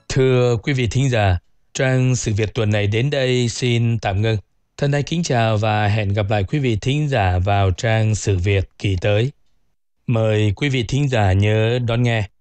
Thưa quý vị thính giả, trang sự Việt tuần này đến đây xin tạm ngưng. Thân ái kính chào và hẹn gặp lại quý vị thính giả vào trang sự Việt kỳ tới. Mời quý vị thính giả nhớ đón nghe.